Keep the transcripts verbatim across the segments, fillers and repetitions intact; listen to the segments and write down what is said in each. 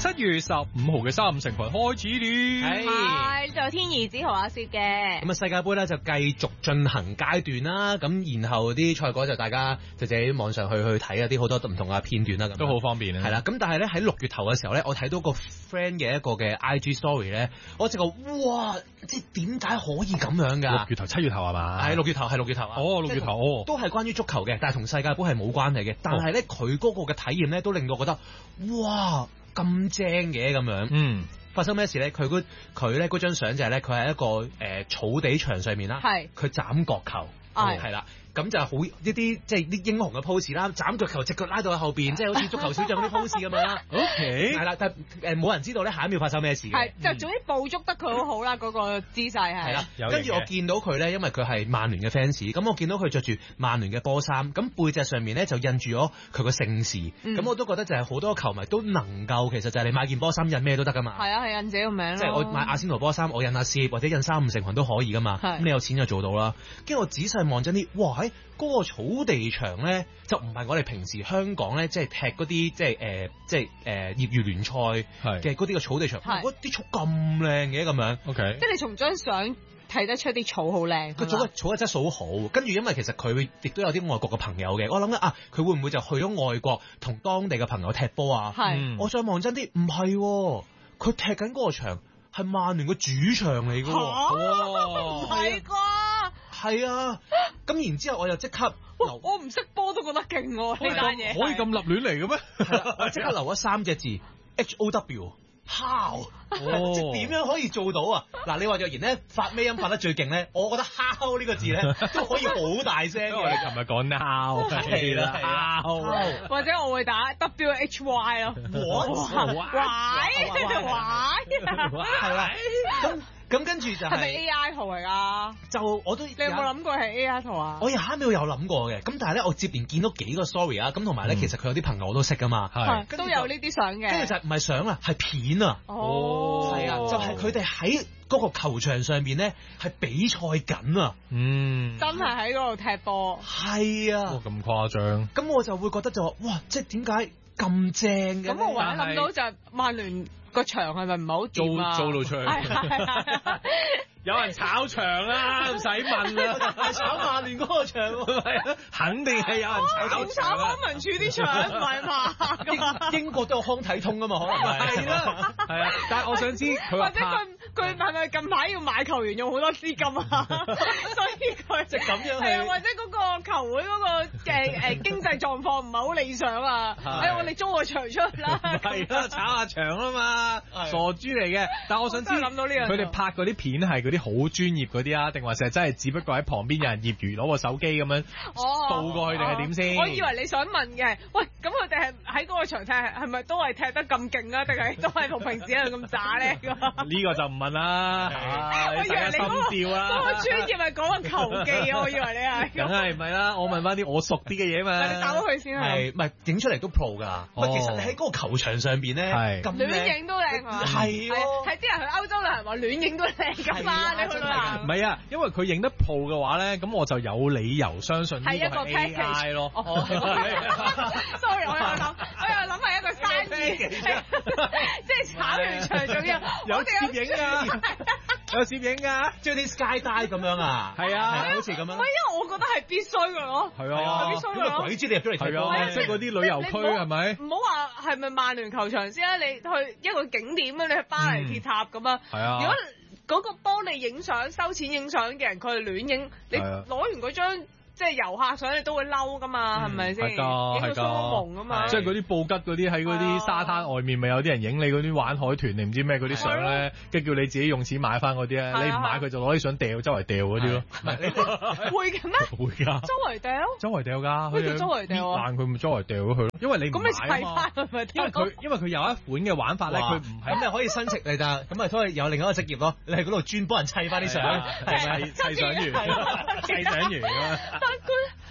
七月十五號嘅三五成群開始了。 係，就天兒子豪阿薛嘅。 咁啊，世界盃咧就繼續進行階段啦。咁然後啲賽果就大家就自己網上去去睇一啲好多唔同嘅片段啦。咁都好方便啊。 係啦。咁但係咧喺六月頭嘅時候咧，我睇到個 friend 嘅一個嘅 I G story 咧，我直覺哇，即係點解可以咁樣㗎？ 六月頭、七月頭係嘛？ 係六月頭，係六月頭啊。 哦，六月頭哦， 都係關於足球嘅，但係同世界盃係冇關係嘅。但係咧，佢嗰個嘅體驗咧，都令到我覺得哇咁正嘅咁樣。 嗯。 發生咩事咧？佢嗰佢咧嗰張相就係咧，佢係一個誒、呃、草地場上面啦， 係佢斬角球，係係啦。咁就好一啲即係啲英雄嘅 pose 啦，斬腳球隻腳拉到喺後邊，即係好似足球小將嗰啲 pose 咁樣啦。OK，係啦，但係誒冇人知道咧下一秒發生咩事嘅。 係就總之捕捉得佢好好啦，嗰、嗯、個姿勢係。係啦， 跟住我見到佢咧，因為佢係曼聯嘅 fans，咁我見到佢着住曼聯嘅波衫，咁背脊上面咧就印住咗佢個姓氏，咁、嗯、我都覺得就係好多球迷都能夠，其實就係你買件波衫印咩都得噶嘛。 係啊，係印自己個名。 即係我買阿仙奴波衫，我印阿薛或者印三五成群都可以噶嘛。咁你有錢就做到啦。跟住我仔細望真啲，哇！喺、那、嗰個草地場咧，就唔係我哋平時香港咧，即係踢嗰啲即係誒、呃，即係誒、呃、業餘聯賽嘅嗰啲個草地場，嗰啲草咁靚嘅咁樣。OK， 即係你從張相睇得出啲草好靚。 佢草嘅草嘅質素好好，跟住因為其實佢亦都有啲外國嘅朋友嘅，我諗咧啊，佢會唔會就去咗外國同當地嘅朋友踢波啊？係、嗯，我再望真啲，唔係，佢踢緊嗰個場係曼聯嘅主場嚟㗎喎。 唔係啩？ 係啊，咁然之後我又即刻， 我唔識波都覺得勁喎呢單嘢， 可以咁立亂嚟嘅咩？ 我即刻留咗三隻字 H O W。How？ 哦、即係點樣可以做到啊？嗱，你話若然咧發咩音發得最勁咧，我覺得 how 呢個字咧都可以好大聲嘅。 你琴日講 now 係啦 ，how 或者我會打 W H Y 咯。 What？ Why？Why？ 係啦。咁咁跟住就係、是、 咪 A I 圖嚟㗎？ 就我都你有冇諗過係 A I 圖啊？ 我有下一秒有諗過嘅，咁但係咧我接連見到幾個 story 啊，咁同埋咧其實佢有啲朋友我都識㗎嘛， 係都有呢啲相嘅。跟住就唔係相啊，係片啊。 哦， 係啊，就係佢哋喺嗰個球場上邊咧係比賽緊啊。嗯， 真係喺嗰度踢波。 係啊。 咁誇張。咁我就會覺得就話哇，即係點解咁正嘅？ 咁我唯一諗到就係曼聯個場係咪唔係好掂啊？ 租租到出去。有人炒場啦，唔使問啦， 係炒曼聯嗰個場，係肯定係有人炒場。 炒康文署啲場唔係嘛？ 英國都有康體通㗎嘛，可能係。係啦， 係啊，但係我想知佢或者佢佢係咪近排要買球員用好多資金啊？所以佢即係咁樣係啊，或者嗰個球會嗰個嘅誒經濟狀況唔係好理想啊？誒，我哋租個場出去啦。 係啦，炒下場啊嘛，傻豬嚟嘅。但係我想知諗到呢樣，佢哋拍嗰啲片係嗰啲好專業嗰啲啊，定還是係真係只不過喺旁邊有人業餘攞個手機咁樣掃過去定係點先？ 我以為你想問嘅，喂，咁佢哋係喺嗰個場踢係咪都係踢得咁勁啊？定係都係同平時一樣咁渣咧？呢個就唔問啦。 我以為你嗰個嗰個專業係講緊球技啊，我以為你係。 梗係唔係啦，我問翻啲我熟啲嘅嘢嘛。 你打咗佢先係，唔係影出嚟都 pro 㗎。喂，其實你喺嗰個球場上邊咧，咁亂影都靚啊。 係喎， 係啲人去歐洲旅行話亂影都靚㗎嘛，你去旅行。 唔係啊，因為佢影得 pro 嘅話咧，咁我就有理由相信呢個係 A I 咯。Sorry， 我有諗，我有諗係一個生意，即係炒完場仲要有攝影啊，有攝影㗎， 即係啲 skydive 咁樣啊， 係啊， 好似咁樣。 唔係，因為我覺得係必須㗎咯， 係啊， 必須㗎咯。 鬼知你入咗嚟睇啊，即係嗰啲旅遊區係咪？ 唔好話係咪曼聯球場先啊？你去一個景點啊，你去巴黎鐵塔咁啊。係啊。如果嗰個幫你影相收錢影相嘅人，佢係亂影，你攞完嗰張即係遊客相，你都會嬲噶嘛，係咪先？ 係㗎，係㗎，嘛即係嗰啲布吉嗰啲喺嗰啲沙灘外面，咪有啲人影你嗰啲玩海豚，你唔知咩嗰啲相咧，跟住叫你自己用錢買翻嗰啲咧，你唔買佢就攞啲相掉周圍掉嗰啲咯。 會嘅咩？ 會㗎。周圍掉？ 周圍掉㗎。 咩叫周圍掉啊？ 爛佢咪周圍掉咗佢咯，因為你唔買啊嘛。 因為佢因為佢有一款嘅玩法咧，佢唔係咁你可以申請嚟㗎，咁咪可以有另一個職業咯，你喺嗰度專幫人砌翻啲相， 係咪砌相員？砌相員啊！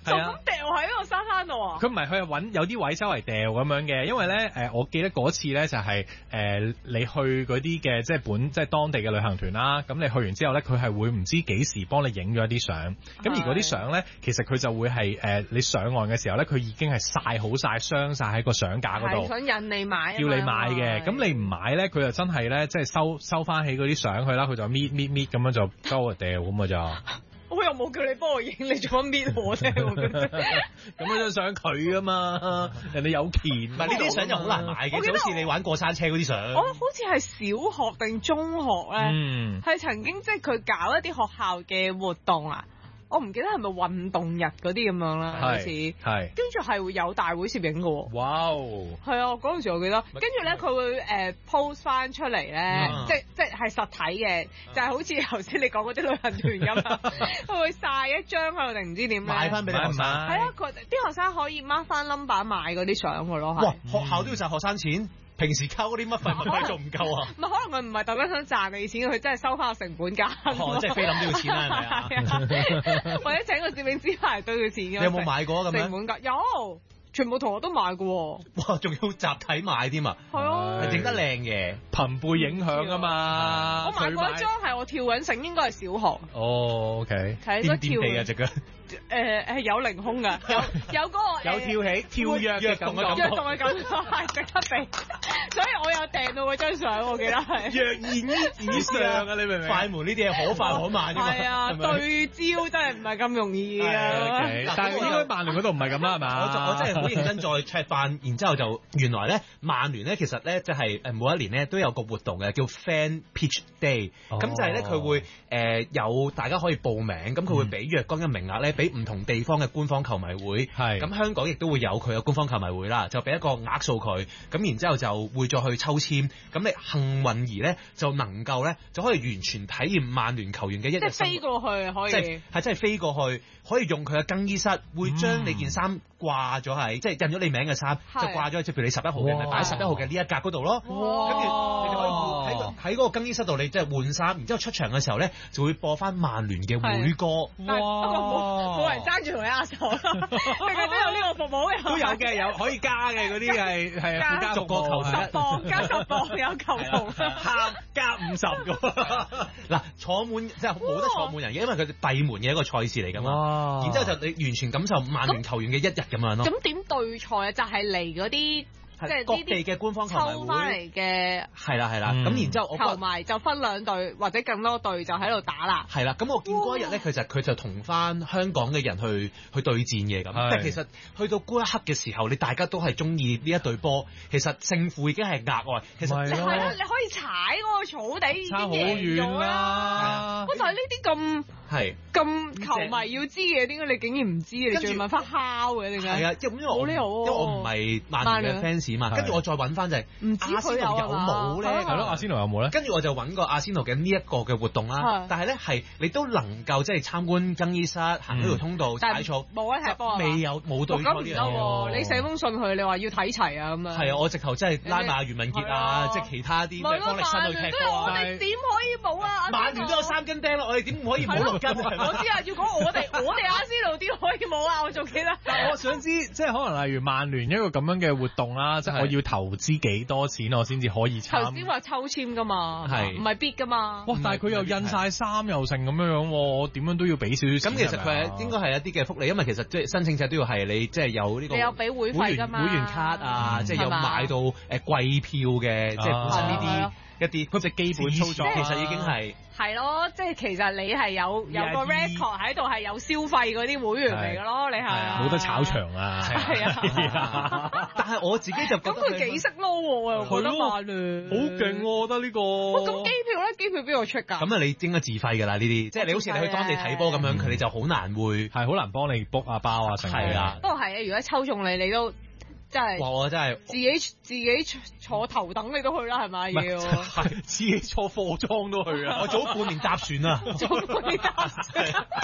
就咁掉喺個沙灘度啊？ 佢唔係，佢係揾有啲位周圍掉咁樣嘅，因為咧誒，我記得嗰次咧就係誒你去嗰啲嘅即係本即係當地嘅旅行團啦，咁你去完之後咧，佢係會唔知幾時幫你影咗一啲相，咁而嗰啲相咧，其實佢就會係誒你上岸嘅時候咧，佢已經係曬好曬、鑲曬喺個相架嗰度， 想引你買， 叫你買嘅。咁你唔買咧，佢就真係咧即係收收翻起嗰啲相去啦，佢就搣搣搣咁樣就周圍掉咁嘅咋。 我又冇叫你幫我影，你做乜搣我啫？ 咁嗰張相佢啊嘛，人哋有錢。 唔係呢啲相就好難買嘅，就好似你玩過山車嗰啲相。 我好似係小學定中學咧，係、嗯、曾經即係佢搞一啲學校嘅活動啊。我唔記得係咪運動日嗰啲咁樣啦，好似，係，跟住係會有大會攝影嘅喎。哇哦！係啊，嗰陣時我記得，跟住咧佢會誒 post 翻出嚟咧，即即係實體嘅，就係好似頭先你講嗰啲旅行團咁啊，佢會晒一張喺度定唔知點咧， 買翻俾你學生。 係啊，佢啲學生可以 mark 翻 number 買嗰啲相嘅咯。 哇！學校都要賺學生錢。平時交嗰啲乜費乜費仲唔夠啊？ 唔係可能佢唔係特登想賺你錢，佢真係收翻個成本價。 哦，即係菲林都要錢啦，係咪啊？ 或者請個攝影師翻嚟都要錢嘅。 你有冇買過咁樣？ 成本價有，全部同學都買過。 哇！仲要集體買添啊！ 係啊， 係整得靚嘅， 朋輩影響啊嘛。 我買過一張係我跳緊繩，應該係小學。 哦 ，OK。 係應該跳地啊隻腳。 誒誒有凌空㗎，有有嗰個有跳起跳躍嘅感覺， 躍動嘅感覺係值得俾，所以我有訂到嗰張相，我記得係。 若然以上啊，你明唔明？ 快門呢啲係可快可慢㗎嘛。 係啊，對焦真係唔係咁容易啊。 但係應該曼聯嗰度唔係咁啦，係嘛？ 我我真係好認真再 check 翻，然之後就原來咧曼聯咧其實咧即係誒每一年咧都有個活動嘅，叫 Fan Pitch Day。咁就係咧佢會誒有大家可以報名，咁佢會俾若干嘅名額咧。俾唔同地方嘅官方球迷會，係咁香港亦都會有佢嘅官方球迷會啦，就俾一個額數佢，咁然之後就會再去抽簽，咁你幸運兒咧就能夠咧就可以完全體驗曼聯球員嘅一日生活， 即係飛過去可以， 即係係真係飛過去，可以用佢嘅更衣室，會將你件衫掛咗喺，即係印咗你名嘅衫，就掛咗喺，即係譬如你十一號嘅，咪擺喺十一號嘅呢一格嗰度咯，跟住你就可以喺喺嗰個更衣室度，你即係換衫，然之後出場嘅時候咧就會播翻曼聯嘅會歌， 哇！冇人爭住同你握手，你哋都有呢個服務嘅， 都有嘅，有可以加嘅嗰啲係係附加逐個球十磅加十磅有球童， 加加五十個。 嗱，坐滿即係冇得坐滿人嘅，因為佢哋閉門嘅一個賽事嚟㗎嘛。然之後就你完全感受曼聯球員嘅一日咁樣咯。 咁點對賽啊？就係嚟嗰啲。即係各地嘅官方球迷會抽翻嚟嘅， 係啦係啦，咁、嗯、然之後我球迷就分兩隊或者更多隊就喺度打啦。 係啦，咁我見嗰一日咧，佢就佢就同翻香港嘅人去去對戰嘅咁。但係其實去到嗰一刻嘅時候，你大家都係中意呢一隊波，其實勝負已經係額外。其實係啊，你可以踩嗰個草地已經贏咗啦。喂，但係呢啲咁係咁球迷要知嘅，點解你竟然唔知？你仲要問翻敲嘅點解？係啊， 因為我因為我唔係曼聯嘅 fans。跟住我再揾翻就係阿仙奴有冇咧？ 係咯，阿仙奴有冇咧？ 跟住我就揾個阿仙奴嘅呢一個嘅活動啦。但係咧係你都能夠即係參觀更衣室，行嗰條通道踩草， 冇得踢波啊！ 未有冇對過呢樣嘢。 你寫封信去，你話要睇齊啊咁樣。 係啊，我直頭真係拉埋袁文傑啊，即係其他啲咩方力申去踢波。 我哋點可以冇啊？ 曼聯都有三根釘啦，我哋點可以冇六根？ 我知啊，要講我哋我哋阿仙奴點可以冇啊？我仲記得。 但我想知，即係可能例如曼聯一個咁樣嘅活動啦。即係我要投資幾多錢我先至可以參？頭先話抽籤㗎嘛， 係唔係 bid 㗎嘛？ 哇！但係佢又印晒衫又成咁樣樣，我點樣都要俾少少錢。 咁其實佢係應該係一啲嘅福利，因為其實即係申請者都要係你即係有呢個你有俾會費㗎嘛？ 會員卡啊，即係有買到誒貴票嘅，即係本身呢啲一啲嗰隻基本操作，其實已經係。 係咯，即係其實你係有有個 record 喺度，係有消費嗰啲會員嚟嘅咯，你係冇得炒場啊！ 係啊， 但係我自己就覺得咁佢幾識撈喎，又覺得曼聯好勁喎，我覺得呢個。 咁機票咧？機票邊度出㗎？ 咁啊，你應該自費㗎啦，呢啲即係你好似你去當地睇波咁樣，佢哋就好難會係好難幫你 book 啊包啊成。 係啦， 不過係啊，如果抽中你，你都。真係， 哇！我真係自己自己坐頭等你都去啦，係咪要？ 係自己坐貨裝都去啊！ 我早半年搭船啊， 早半年搭船。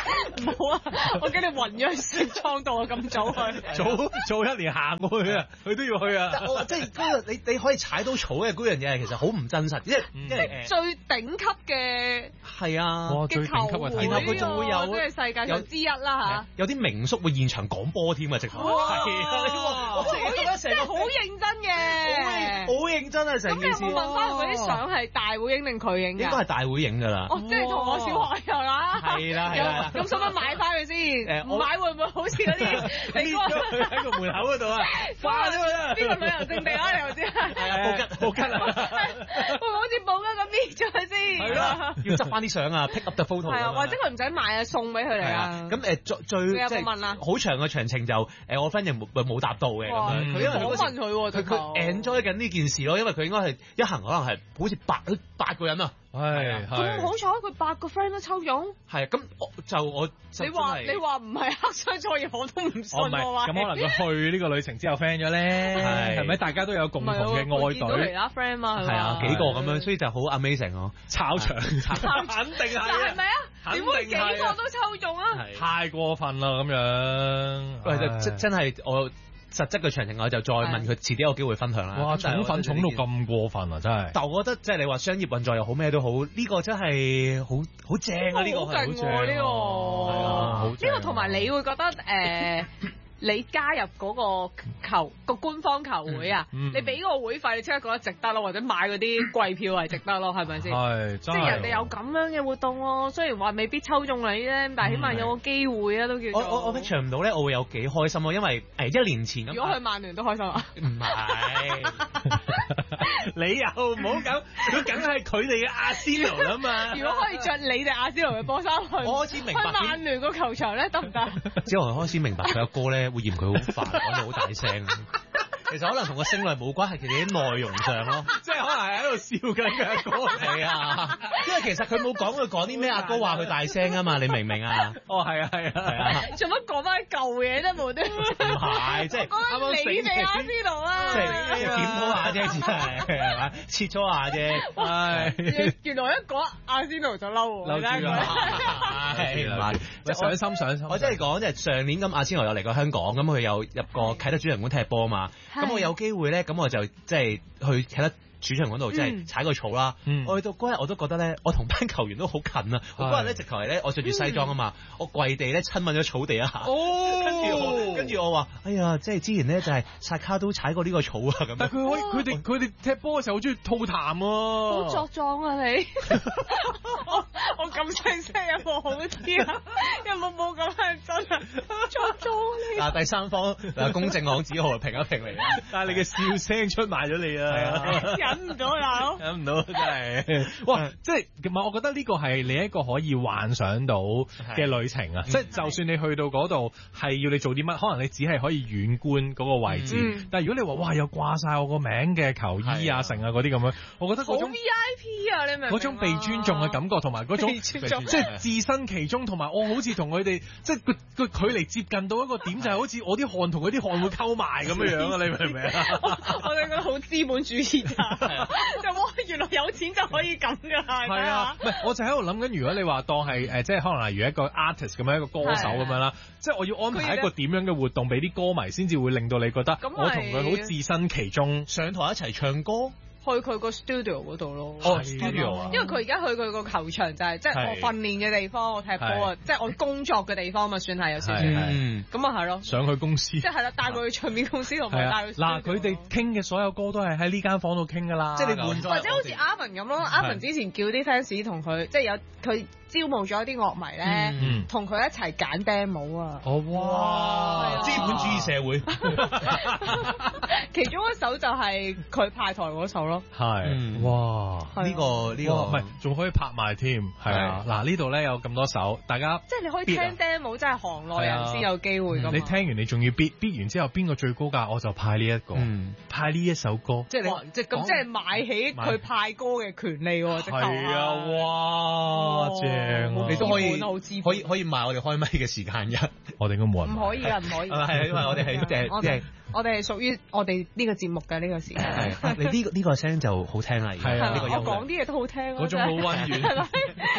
唔好啊！我驚你暈咗喺雪倉度啊！咁早去， 早早一年行過去啊，佢都要去啊！ 即係嗰個你你可以踩到草嘅嗰樣嘢，其實好唔真實，因為因為最頂級嘅係啊， 最頂級嘅， 然後佢仲會有即係世界上之一啦嚇， 有啲名宿會現場講波添啊，直頭係啊！我成日覺得成個好認真嘅， 好認真啊！成件事。 咁你有冇問翻嗰啲相係大會影定佢影㗎？ 應該係大會影㗎啦。 哦，即係同我小學一樣啦。 係啦係啦。 咁使唔使買翻佢先？唔買會唔會好似嗰啲你喺個門口嗰度啊？掛咗佢啦！ 邊個旅遊勝地啊？你又知係？ 係啊，布吉布吉啊！ 會唔會好似布吉咁搣咗佢先？ 係啦，要執翻啲相啊 ，pick up the photo。 係啊，或者佢唔使買啊，送俾佢哋啊。 咁誒最最即係好長嘅詳情就誒我 friend 又冇冇答到嘅咁樣。佢因為訪問佢， 佢佢 enjoy 緊呢件事咯，因為佢應該係一行可能係好似八八個人啊。 係咁好彩，佢八個 friend 都抽中。 係咁就我你話你話唔係黑箱作業，我都唔信喎。 咁可能佢去呢個旅程之後 friend 咗咧，係咪？大家都有共同嘅愛隊。 其他 friend 嘛， 係啊，幾個咁樣，所以就好 amazing 咯。 炒場， 肯定係。係咪啊？點會幾個都抽中啊？ 太過分啦咁樣。 喂，真真係我。實質嘅詳情我就再問佢，遲啲有機會分享啦。 哇！寵粉寵到咁過分啊，真係！ 但我覺得即係你話商業運作又好咩都好，呢個真係好好正啊！呢個係好正喎，呢個係啊，呢個同埋你會覺得誒。你加入嗰個球個官方球會啊，嗯嗯、你俾個會費，你即刻覺得值得咯，或者買嗰啲貴票係值得咯，係咪先？ 係， 即係人哋有咁樣嘅活動咯。雖然話未必抽中你咧，但係起碼有個機會啊，都叫做。 我我我 picture 唔到咧，我會有幾開心咯，因為誒一年前咁。 如果去曼聯都開心啊？ 唔係， 你又唔好咁，佢梗係佢哋嘅阿仙奴啦嘛。如果可以着你哋阿仙奴嘅波衫去， 我開始明白。 去曼聯個球場咧得唔得？ 之後我開始明白佢阿哥咧。會嫌佢好煩，講到好大聲。其實可能同個聲量冇關係，其實啲內容上咯， 即係可能係喺度笑緊嘅阿哥。 係啊，因為其實佢冇講佢講啲咩，阿哥話佢大聲啊嘛，你明唔明啊？ 哦，係啊，係啊，係啊。 做乜講翻舊嘢啫？冇啲唔係，即係啱啱你哋阿仙奴啊， 即係檢討下啫，只係係嘛，切磋下啫。 係原來一講阿仙奴就嬲喎， 嬲住啦， 係唔係？ 上心上心。 我真係講，即係上年咁，阿仙奴有嚟過香港，咁佢又入過啟德主場館踢波啊嘛。咁我有機會咧，咁我就即係去啟德主場嗰度，即係踩個草啦。嗯、我去到嗰日我都覺得咧，我同班球員都好近啊。我嗰日咧直頭係咧，我着住西裝啊嘛，嗯、我跪地咧親吻咗草地一下。哦，跟住我跟住我話，哎呀，即係之前咧就係薩卡都踩過呢個草啊咁。 但係佢可以，佢哋佢哋踢波嘅時候好中意吐痰喎。 好作狀啊你！我我咁聲聲有冇好啲啊？有冇冇咁係真啊？作狀你！ 嗱，第三方嗱，公正行子豪評一評嚟。 但係你嘅笑聲出賣咗你啊！ 忍唔到啦， 忍唔到真係。哇！即係唔係？我覺得呢個係你一個可以幻想到嘅旅程啊！即係就算你去到嗰度係要你做啲乜，可能你只係可以遠觀嗰個位置。嗯、但係如果你話哇，又掛晒我個名嘅球衣啊、成啊嗰啲咁樣，我覺得嗰種好 V I P 啊！你明唔明？ 嗰種被尊重嘅感覺，同埋嗰種即係置身其中，同埋我好似同佢哋即係個個距離接近到一個點，就係好似我啲汗同佢啲汗會溝埋咁樣樣啊！你明唔明啊？ 我哋覺得好資本主義啊！就哇，原來有錢就可以咁㗎，係啊！唔係，我就喺度諗緊，如果你話當係誒，即係可能例如一個 artist 咁樣，一個歌手咁樣啦，即係我要安排一個點樣嘅活動俾啲歌迷，先至會令到你覺得我同佢好置身其中， 上台一齊唱歌。 去佢個 studio 嗰度咯， 哦 studio 啊， 因為佢而家去佢個球場就係即係我訓練嘅地方，我踢波啊，即係我工作嘅地方嘛，算係有少少，咁啊係咯， 上去公司， 即係啦，帶佢去唱片公司同埋帶佢。 嗱，佢哋傾嘅所有歌都係喺呢間房度傾㗎啦， 即係你換咗， 或者好似阿文咁咯，阿文之前叫啲 fans 同佢，即係有佢招募咗一啲樂迷咧，同佢一齊揀 demo 啊， 哦哇， 資本主義社會， 其中一首就係佢派台嗰首咯。 係，哇！ 呢個呢個唔係，仲可以拍賣添，係啊！嗱，呢度咧有咁多首，大家即係你可以聽 demo，真係行內人先有機會㗎嘛。 你聽完你仲要 bid bid 完之後，邊個最高價我就派呢一個，派呢一首歌。 即係你即係咁，即係買起佢派歌嘅權利喎。 係啊！哇，正！ 你都可以可以可以賣我哋開咪嘅時間嘅。 我哋應該冇人。 唔可以㗎，唔可以。 係啊，因為我哋係即係即係。 我哋係屬於我哋呢個節目嘅呢個時間。 係，你呢個呢個聲就好聽啦。 係啊， 我講啲嘢都好聽。 嗰種好溫軟。 係咪？啱啱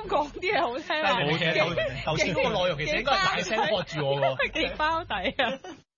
講啲嘢好聽啊！ 頭先嗰個內容其實應該係大聲喝住我喎， 幾包底啊！